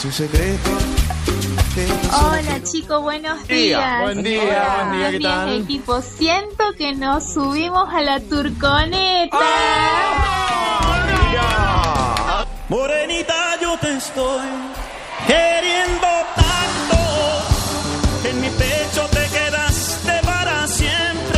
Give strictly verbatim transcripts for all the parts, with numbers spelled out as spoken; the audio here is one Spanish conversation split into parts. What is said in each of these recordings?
es un secreto. Hola chicos, buenos días. Buen día, Hola. buen día, ¿qué tal? Bien, equipo, siento que nos subimos a la turconeta. ¡Ah! Morenita, yo te estoy queriendo tanto. En mi pecho te quedaste para siempre.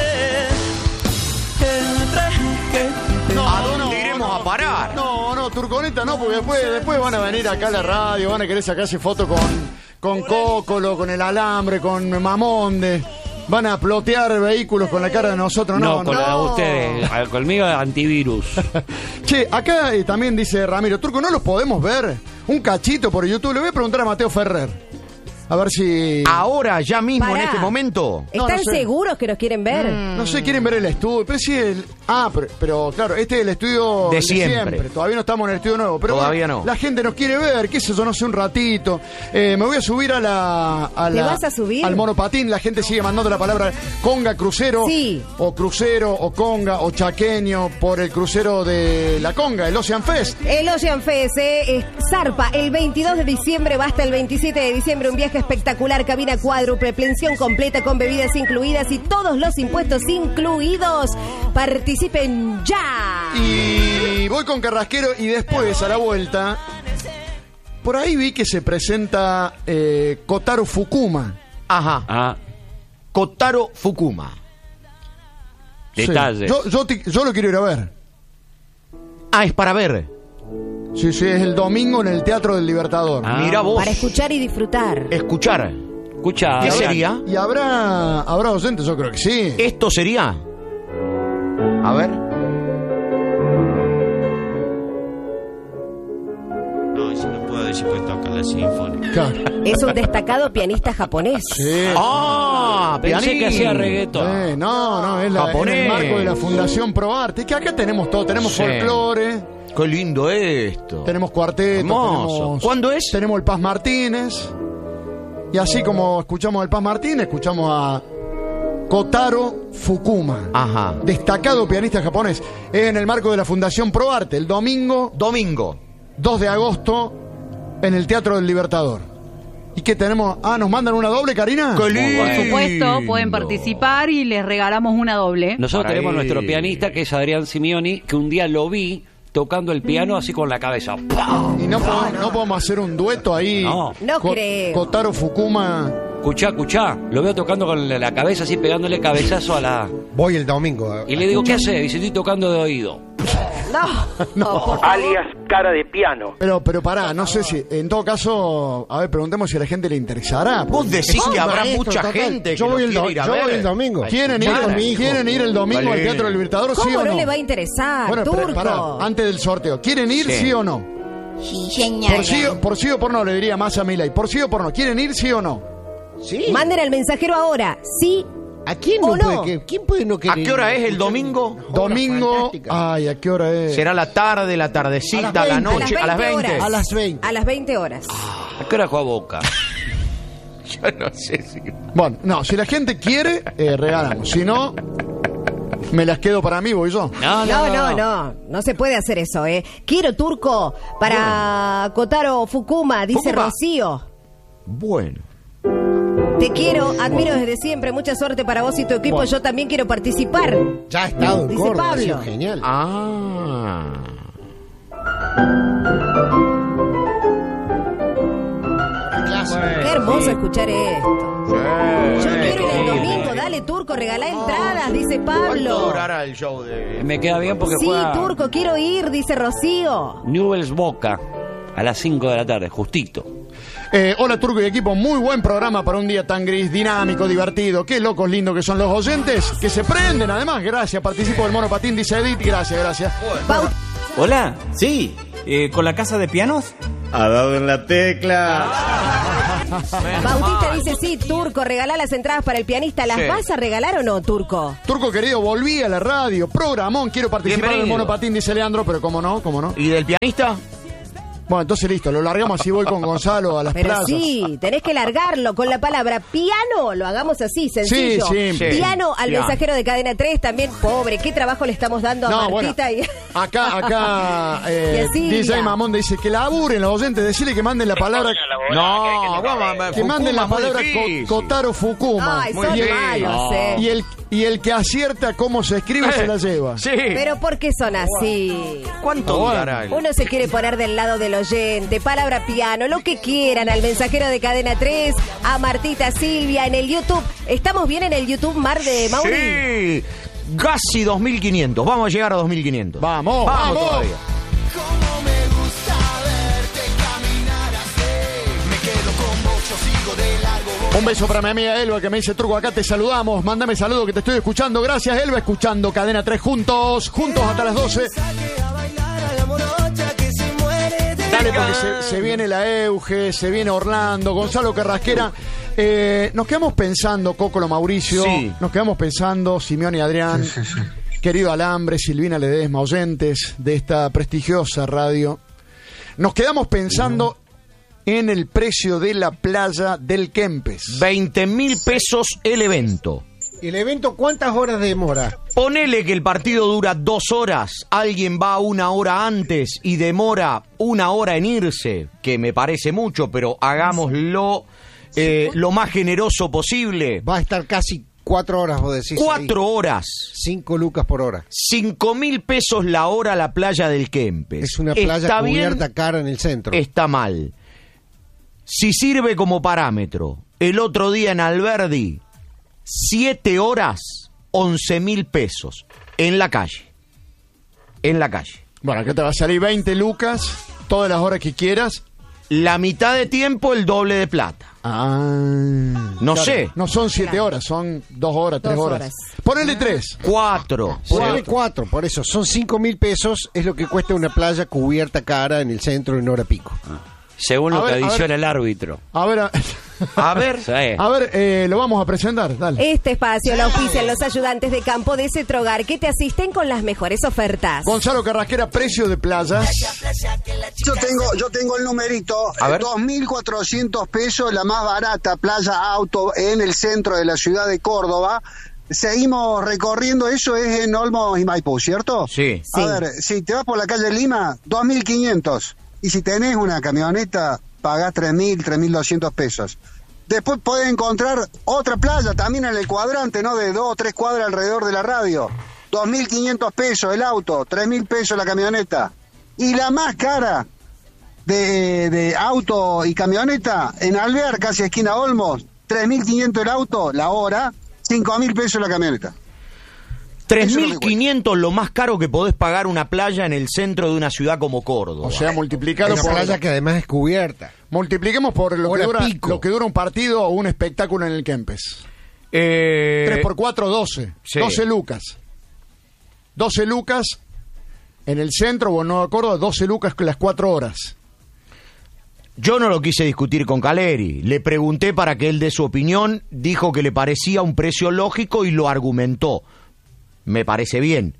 Entre que No, ¿A dónde no, iremos no. a parar? No, no, Turconeta no, porque después, después van a venir acá a la radio, van a querer sacarse fotos con, con Cócolo, con el alambre, con Mamonde. Van a plotear vehículos con la cara de nosotros. No, No, con no. la de ustedes. Al- Conmigo antivirus. Che, acá eh, también dice Ramiro, Turco, ¿no los podemos ver? Un cachito por YouTube. Le voy a preguntar a Mateo Ferrer. A ver si... Ahora, ya mismo, Pará. en este momento. No, ¿Están no sé. seguros que nos quieren ver? No sé, quieren ver el estudio. Pero sí, el... Ah, pero, pero claro, este es el estudio De siempre. Todavía no estamos en el estudio nuevo. Pero Todavía bueno, no. La gente nos quiere ver, qué sé yo, no sé, un ratito. Eh, me voy a subir a la... A ¿Te la- vas a subir? Al monopatín. La gente sigue mandando la palabra conga, crucero. Sí. O crucero, o conga, o chaqueño, por el crucero de la conga, el Ocean Fest. El Ocean Fest, eh, es- zarpa el veintidós de diciembre, va hasta el veintisiete de diciembre, un viaje espectacular, cabina cuádruple, pensión completa con bebidas incluidas y todos los impuestos incluidos. Participen ya. Y voy con Carrasquero y después, a la vuelta, por ahí vi que se presenta eh, Kotaro Fukuma. Ajá. Ah, Kotaro Fukuma. Sí. detalles. Yo, yo, te- yo lo quiero ir a ver. Ah, es para ver. Sí, sí, es el domingo en el Teatro del Libertador. Ah. Mira vos. Para escuchar y disfrutar. Escuchar. Escucha, ¿Qué Adrián, sería? ¿Y habrá, habrá docentes? Yo creo que sí. ¿Esto sería? A ver. No, eso no puedo decir pues toca la sinfónica. Claro. Es un destacado pianista japonés. Sí. ¡Ah! Pensé pianín. que hacía reggaetón. Eh, no, no, es la, en Japonés. el marco de la Fundación ProArte. Es que acá tenemos todo, tenemos Sí. folclore, Qué lindo esto. tenemos cuarteto, Hermoso. tenemos... ¿Cuándo es? Tenemos el Paz Martínez. Y así como escuchamos al Paz Martínez, escuchamos a Kotaro Fukuma. Ajá. Destacado pianista japonés. Es en el marco de la Fundación ProArte, el domingo Domingo. dos de agosto en el Teatro del Libertador. ¿Y qué tenemos? Ah, ¿nos mandan una doble, Karina? ¡Qué lindo! Por supuesto, pueden participar y les regalamos una doble. Nosotros Para tenemos ahí. nuestro pianista, que es Adrián Simeoni, que un día lo vi tocando el piano así con la cabeza. ¡Pam! ¿Y no, podemos, no podemos hacer un dueto ahí? No. No Ko- creo. Kotaro Fukuma. Escuchá, escuchá. Lo veo tocando con la la cabeza así, pegándole cabezazo a la... Voy el domingo. Y le digo, ¿qué haces? Dice, estoy tocando de oído. No. alias cara de piano. Pero, pero pará, no sé si, en todo caso, a ver, preguntemos si a la gente le interesará. Vos decís que habrá mucha gente que Yo lo voy el, quiere do- ir a yo ver. voy el domingo. ¿Quieren ir, Voy con mi hijo. ¿quieren ir el domingo al Vale. Teatro del Libertador, sí ¿Cómo o no no? le va a interesar, Bueno, pero Turco? pará, antes del sorteo. ¿Quieren ir, sí, Sí. o no? Sí, señora. Por sí, o- por sí o por no, le diría más a Milei. Por sí o por no. ¿Quieren ir, sí o no? Sí. Manden al mensajero ahora, sí. ¿A quién ¿O no, no? puede que- ¿Quién puede no ¿A querer? qué hora es el domingo? Domingo. fantástica. Ay, ¿a qué hora es? ¿Será la tarde, la tardecita, A las la veinte. noche? A las veinte. horas. A las veinte. A las veinte horas. ¿A qué hora juega Boca? Yo no sé si... Bueno, no, si la gente quiere, eh, regalamos. Si no, me las quedo para mí, voy yo. No, No, no, no, no se puede hacer eso, ¿eh? Quiero, Turco, para Kotaro Fukuma, dice Fukuma. Rocío. Bueno. Te quiero, admiro desde siempre, mucha suerte para vos y tu equipo, Bueno. yo también quiero participar. Ya ha estado en Dice Córdoba, ha Pablo. sido genial. Ah. Qué hermoso escuchar esto. Sí. Yo quiero ir el Sí. domingo, dale, Turco, regalá entradas, dice ¿Cuánto Pablo. durará el show de...? Me queda bien porque Sí, juega Turco, quiero ir, dice Rocío. Newell's Boca a las cinco de la tarde, justito. Eh, hola Turco y equipo, muy buen programa para un día tan gris, dinámico, divertido. Qué locos lindos que son los oyentes, que se prenden además. Gracias, participo del monopatín, dice Edith. Gracias, gracias. Bau- Hola, sí, eh, ¿con la casa de pianos? Ha dado en la tecla. Bautista dice, sí, Turco, regalá las entradas para el pianista. ¿Las Sí. vas a regalar o no, Turco? Turco querido, volví a la radio, programón, quiero participar Bienvenido. del monopatín, dice Leandro, pero cómo no, cómo no. ¿Y del pianista? Bueno, entonces listo, lo largamos así, voy con Gonzalo a las Pero plazas. sí, tenés que largarlo con la palabra piano, lo hagamos así, sencillo. Sí, sí, sí. Piano al Piano. mensajero de Cadena tres, también, pobre, qué trabajo le estamos dando a No, Martita. bueno, y... Acá, acá, eh, Y a Silvia. D J Mamón dice que laburen los oyentes, decirle que manden la palabra... No, Que manden la Fukuma, palabra muy Co- difícil. Kotaro Fukuma. Ay, Muy son bien. malos, eh. Y el, y el que acierta cómo se escribe se la lleva. Sí. Pero ¿por qué son así? ¿Cuánto Bueno. durará el- Uno se quiere poner del lado del oyente, palabra piano, lo que quieran, al mensajero de Cadena tres, a Martita Silvia en el YouTube. ¿Estamos bien en el YouTube, Mar de Mauri? Sí, casi dos mil quinientos. Vamos a llegar a dos mil quinientos. Vamos, vamos. todavía. Un beso para mi amiga Elba que me dice, Truco, acá te saludamos, mándame saludo que te estoy escuchando. Gracias, Elba, escuchando Cadena tres juntos, juntos hasta las doce. Dale, porque se, se viene la Euge, se viene Orlando, Gonzalo Carrasquera. Eh, nos quedamos pensando, Cocolo, Mauricio, Sí. nos quedamos pensando, Simeón y Adrián, querido Alambre, Silvina Ledesma, oyentes de esta prestigiosa radio. Nos quedamos pensando en el precio de la playa del Kempes. veinte mil pesos el evento. ¿El evento cuántas horas demora? Ponele que el partido dura dos horas, alguien va una hora antes y demora una hora en irse, que me parece mucho, pero hagámoslo eh, lo más generoso posible. Va a estar casi cuatro horas, vos decís. Cuatro ahí. horas. Cinco lucas por hora. Cinco mil pesos la hora la playa del Kempes. Es una playa ¿Está cubierta bien? cara en el centro. Está mal. Si sirve como parámetro, el otro día en Alberdi, siete horas, once mil pesos. En la calle. En la calle. Bueno, acá te va a salir veinte lucas, todas las horas que quieras. La mitad de tiempo, el doble de plata. Ah, No claro. sé. No son siete horas, son dos horas, tres Dos horas. horas. Ponele tres. Cuatro. Ponele cuatro, por eso. Son cinco mil pesos, es lo que cuesta una playa cubierta cara en el centro en hora pico. Según A lo ver, que a adiciona ver. el árbitro. A ver, a, A ver. Sí. a ver, eh, lo vamos a presentar, dale. Este espacio lo auspician los ayudantes de campo de Cetrogar que te asisten con las mejores ofertas. Gonzalo Carrasquera, precio de playas. Yo tengo, yo tengo el numerito, A ver. dos mil cuatrocientos pesos, la más barata, Playa Auto, en el centro de la ciudad de Córdoba. Seguimos recorriendo, eso es en Olmos y Maipú, ¿cierto? Sí. Sí. A ver, si te vas por la calle Lima, dos mil quinientos. Y si tenés una camioneta, pagás tres mil, tres mil doscientos pesos. Después podés encontrar otra playa también en el cuadrante, ¿no? De dos o tres cuadras alrededor de la radio. dos mil quinientos pesos el auto, tres mil pesos la camioneta. Y la más cara de, de auto y camioneta, en Alvear, casi esquina Olmos, tres mil quinientos el auto, la hora, cinco mil pesos la camioneta. tres mil quinientos lo más caro que podés pagar una playa en el centro de una ciudad como Córdoba. O sea, multiplicarlo Una por... playa que además es cubierta. Multipliquemos por lo que, Hora dura, pico. lo que dura un partido o un espectáculo en el Kempes. Eh, tres por cuatro, doce. sí. doce lucas. doce lucas en el centro o en Nueva Córdoba, doce lucas con las cuatro horas. Yo no lo quise discutir con Caleri. Le pregunté para que él dé su opinión, dijo que le parecía un precio lógico y lo argumentó. Me parece bien.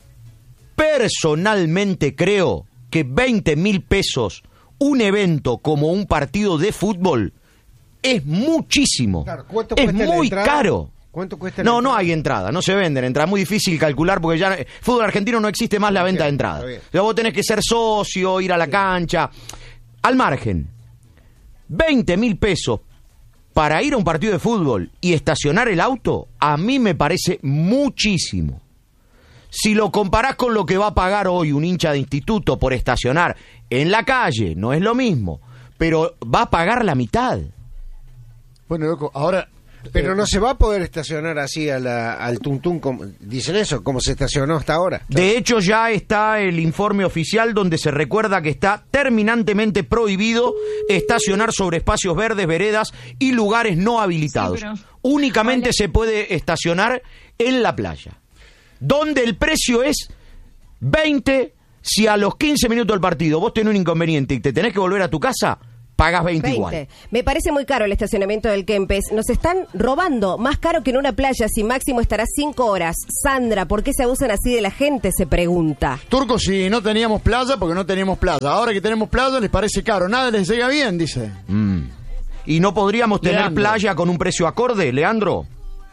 Personalmente creo que veinte mil pesos, un evento como un partido de fútbol, es muchísimo. Claro, ¿cuánto es cuesta la muy entrada? caro. ¿Cuánto cuesta la No, no entrada? hay entrada, no se venden entradas. Muy difícil calcular porque ya eh, fútbol argentino no existe más la Ok, venta de está entrada. bien. O sea, vos tenés que ser socio, ir a la cancha. Al margen, veinte mil pesos para ir a un partido de fútbol y estacionar el auto, a mí me parece muchísimo. Si lo comparás con lo que va a pagar hoy un hincha de instituto por estacionar en la calle, no es lo mismo, pero va a pagar la mitad. Bueno, loco, ahora... Pero eh, no se va a poder estacionar así a la, al tuntún, como, dicen eso, como se estacionó hasta ahora. De hecho, ya está el informe oficial donde se recuerda que está terminantemente prohibido estacionar sobre espacios verdes, veredas y lugares no habilitados. Sí, pero- Únicamente se puede estacionar en la playa, donde el precio es veinte. Si a los quince minutos del partido vos tenés un inconveniente y te tenés que volver a tu casa, pagas veinte, igual. veinte. Me parece muy caro el estacionamiento del Kempes. Nos están robando, más caro que en una playa, si máximo estará cinco horas. Sandra, ¿por qué se abusan así de la gente? Se pregunta. Turco, si no teníamos playa, porque no teníamos playa. Ahora que tenemos playa, les parece caro. Nada les llega bien, dice. Mm. ¿Y no podríamos tener Leandro. playa con un precio acorde, Leandro?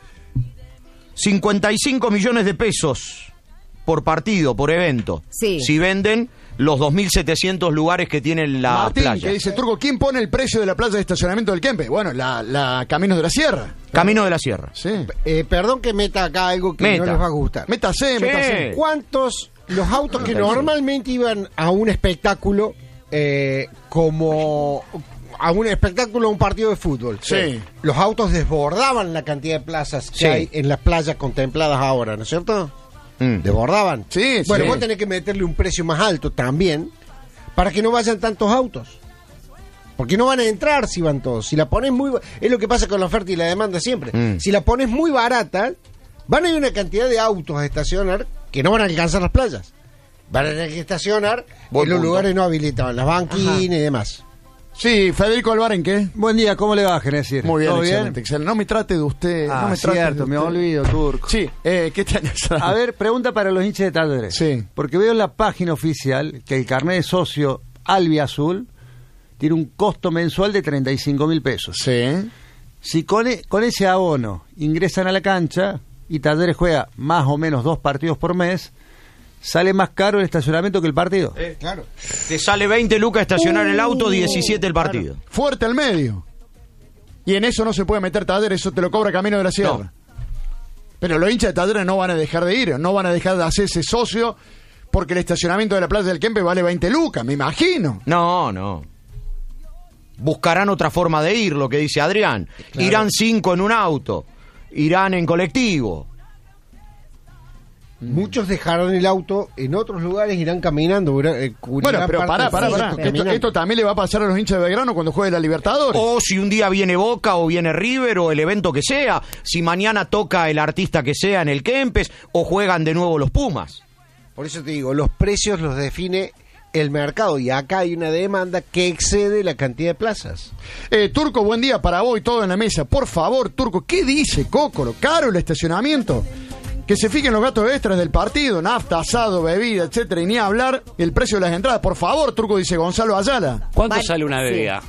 cincuenta y cinco millones de pesos por partido, por evento. Sí. Si venden los dos mil setecientos lugares que tienen la Martín, playa. que dice, Turco, ¿quién pone el precio de la playa de estacionamiento del Kempes? Bueno, la, la Caminos de la Sierra. Camino de la Sierra. Sí. Eh, perdón que meta acá algo que Meta. no les va a gustar. Métase, Sí. métase. ¿Cuántos los autos que normalmente iban a un espectáculo eh, como a un espectáculo, a un partido de fútbol? Sí. Los autos desbordaban la cantidad de plazas que Sí. hay en las playas contempladas ahora, ¿no es cierto? Mm. Desbordaban. Sí, Bueno, sí. vos tenés que meterle un precio más alto también para que no vayan tantos autos. Porque no van a entrar si van todos. Si la pones muy... Es lo que pasa con la oferta y la demanda siempre. Mm. Si la pones muy barata, van a ir una cantidad de autos a estacionar que no van a alcanzar las playas. Van a tener que estacionar Buen en los punto. lugares no habilitados, las banquinas y demás. Sí, Federico Albarén, ¿qué? Buen día, ¿cómo le va, Genesis? Muy bien, ¿Todo excelente, bien? excelente. No me trate de usted. Ah, no me trate cierto, de me usted. olvido, Turco. Sí, eh, ¿qué tenés? A ver, pregunta para los hinchas de Talleres. Sí. Porque veo en la página oficial que el carnet de socio albiazul tiene un costo mensual de treinta y cinco mil pesos. Sí. Si con, e- con ese abono ingresan a la cancha y Talleres juega más o menos dos partidos por mes, sale más caro el estacionamiento que el partido. Eh, Claro. Te sale veinte lucas estacionar el auto, Uh, diecisiete el partido. Fuerte al medio. Y en eso no se puede meter Talleres, eso te lo cobra Camino de la Sierra. No. Pero los hinchas de Talleres no van a dejar de ir, no van a dejar de hacerse socio porque el estacionamiento de la Plaza del Kempes vale veinte lucas, me imagino. No, no. Buscarán otra forma de ir, lo que dice Adrián. Irán cinco en un auto. Irán en colectivo. Muchos dejarán el auto en otros lugares, irán caminando. irán, eh, Bueno, cubrirán pero parte pará, del pará, trayecto pará. Esto, caminando. esto también le va a pasar a los hinchas de Belgrano cuando juegue la Libertadores. O si un día viene Boca o viene River o el evento que sea. Si mañana toca el artista que sea en el Kempes o juegan de nuevo los Pumas. Por eso te digo, los precios los define el mercado y acá hay una demanda que excede la cantidad de plazas. Eh, Turco, buen día para vos y todo en la mesa. Por favor, Turco, ¿qué dice Cócoro? ¿Caro el estacionamiento? Que se fijen los gastos extras del partido, nafta, asado, bebida, etcétera, y ni hablar el precio de las entradas. Por favor, Turco, dice Gonzalo Ayala. ¿Cuánto Vale, sale una sí. bebida?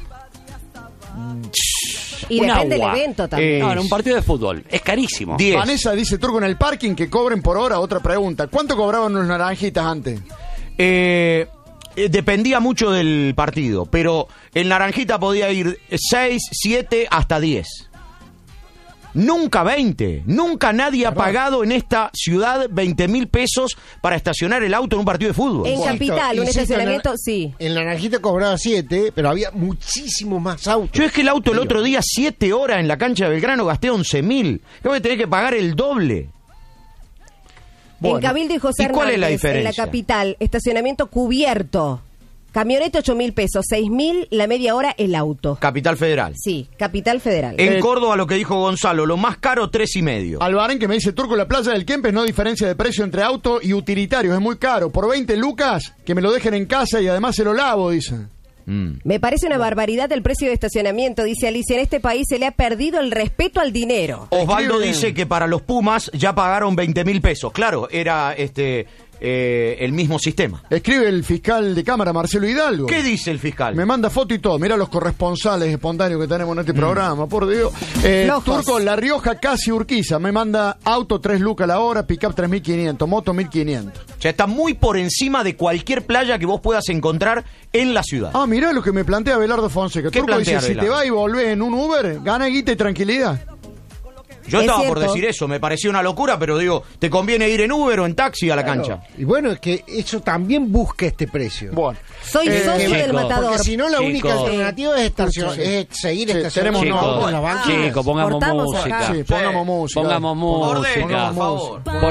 Y Un depende agua. del evento también. Eh, No, en un partido de fútbol. Es carísimo. diez. Vanessa dice, Turco, en el parking que cobren por hora. Otra pregunta. ¿Cuánto cobraban los naranjitas antes? Eh, eh, dependía mucho del partido, pero el Naranjita podía ir seis, siete, hasta diez. Nunca veinte. Nunca nadie ha pagado en esta ciudad veinte mil pesos para estacionar el auto en un partido de fútbol. En Insisto, Capital, un insisto, estacionamiento, en la- sí. El Naranjita cobraba siete, pero había muchísimos más autos. Yo es que el auto el otro día, siete horas en la cancha de Belgrano, gasté once mil. Yo voy a tener que pagar el doble. Bueno, en Cabildo y José ¿y cuál es la Hernández, en la diferencia? Capital, estacionamiento cubierto. Camioneta ocho mil pesos, seis mil la media hora el auto. Capital Federal. Sí, Capital Federal. En Eh, Córdoba, lo que dijo Gonzalo, lo más caro, tres y medio. Albarén que me dice, Turco, la Plaza del Kempes no diferencia de precio entre auto y utilitarios. Es muy caro. Por veinte lucas, que me lo dejen en casa y además se lo lavo, dice. Mm. Me parece una barbaridad el precio de estacionamiento, dice Alicia. En este país se le ha perdido el respeto al dinero. Osvaldo Escribe- dice que para los Pumas ya pagaron veinte mil pesos. Claro, era este eh, el mismo sistema. Escribe el fiscal de Cámara, Marcelo Hidalgo. ¿Qué dice el fiscal? Me manda foto y todo. Mirá los corresponsales espontáneos que tenemos en este programa, por Dios. Eh, Flojos. Turco, La Rioja, casi Urquiza. Me manda auto tres lucas la hora, pick-up tres mil quinientos, moto mil quinientos. O sea, está muy por encima de cualquier playa que vos puedas encontrar en la ciudad. Ah, mirá lo que me plantea Belardo Fonseca. ¿Qué Turco dice, plantea si te Belardo? vas y volvés en un Uber, gana guita y tranquilidad. Yo Es estaba por cierto. decir eso, me pareció una locura, pero digo, ¿te conviene ir en Uber o en taxi a la cancha? Y bueno, es que eso también busca este precio. Bueno. Soy Eh, socio chicos, del matador. Porque si no, la Chicos. única alternativa es, estacion- Sí. es seguir Sí, estacionando tenemos autos no, en la banca. Chicos, pongamos Cortamos música. acá. Sí, pongamos música. Pongamos Orden, música. por favor. Por